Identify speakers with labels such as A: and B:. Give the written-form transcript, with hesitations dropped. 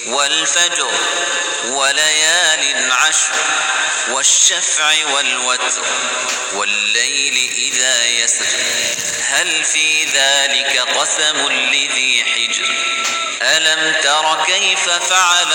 A: والفجر وليال عشر والشفع والوتر والليل إذا يسر هل في ذلك قسم لذي حجر ألم تر كيف فعل